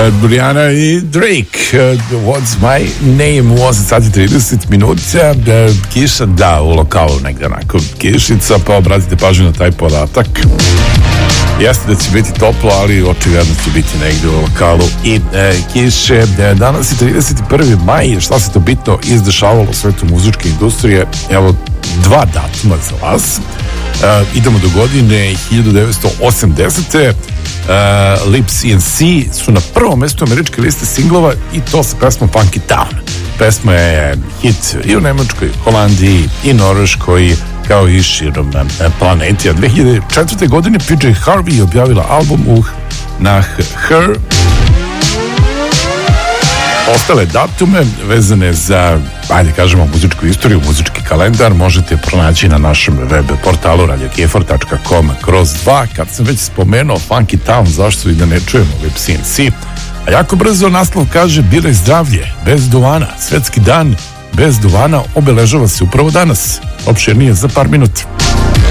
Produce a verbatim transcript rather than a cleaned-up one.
Rihanna i Drake, uh, What's My Name, u osam sati trideset minuta, uh, kiša, da, u lokalu negde onako kišica, pa obratite pažnju na taj podatak. Jeste da će biti toplo, ali očigledno će biti negde u lokalu i e, kiše. E, danas je trideset prvi maj, šta se to bitno izdešavalo u svetu muzičke industrije? Evo, dva datuma za vas. E, idemo do godine hiljadu devetsto osamdesete. Uh, Lips and C su na prvom mestu američke liste singlova i to sa pesmom Funky Town. Pesma je hit i u Nemačkoj, Holandiji i Norveškoj, kao i širom planeti. A dve hiljade četvrte. godine P J Harvey je objavila album Uh nach Her. Ostale datume vezane za, ajde kažemo, muzičku istoriju, muzički kalendar možete pronaći na našem web portalu radio kefor tačka com kroz dva. Kad sam već spomenuo Funky Town, zašto i da ne čujemo Lips and C? A jako brzo naslov kaže biraj zdravlje, bez duvana. Svetski dan bez duvana obeležava se upravo danas. Opširnije za par minuta.